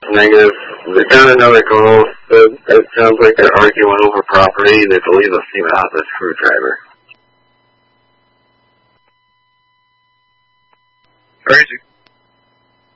Negative. They found another call. It sounds like they're arguing over property. They believe they'll see out the screwdriver. Crazy.